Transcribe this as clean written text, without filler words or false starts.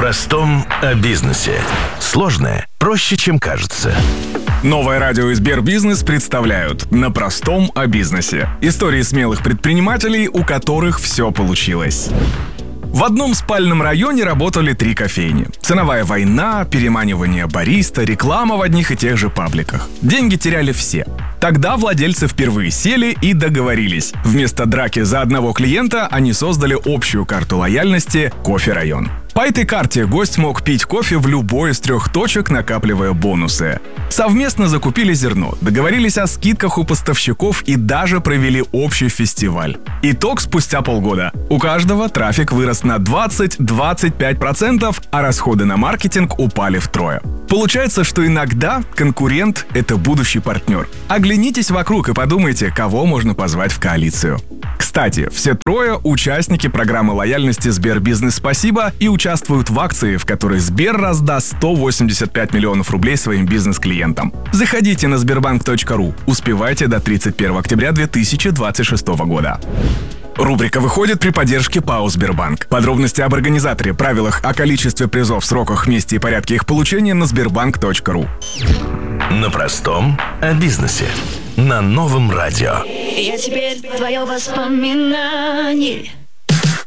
простом о бизнесе. Сложное проще, чем кажется. Новое радио и Сбербизнес представляют «На простом о бизнесе». Истории смелых предпринимателей, у которых все получилось. В одном спальном районе работали 3 кофейни. Ценовая война, переманивание бариста, реклама в одних и тех же пабликах. Деньги теряли все. Тогда владельцы впервые сели и договорились. Вместо драки за одного клиента они создали общую карту лояльности «Кофе-район». По этой карте гость мог пить кофе в любой из 3 точек, накапливая бонусы. Совместно закупили зерно, договорились о скидках у поставщиков и даже провели общий фестиваль. Итог спустя полгода. У каждого трафик вырос на 20-25%, а расходы на маркетинг упали втрое. Получается, что иногда конкурент — это будущий партнер. Оглянитесь вокруг и подумайте, кого можно позвать в коалицию. Кстати, все 3 участники программы лояльности «Сбербизнес Спасибо» и участвуют в акции, в которой Сбер раздаст 185 миллионов рублей своим бизнес-клиентам. Заходите на sberbank.ru. Успевайте до 31 октября 2026 года. Рубрика выходит при поддержке ПАО «Сбербанк». Подробности об организаторе, правилах о количестве призов, сроках, месте и порядке их получения на sberbank.ru. На простом о бизнесе. На новом радио. Я теперь твое воспоминание.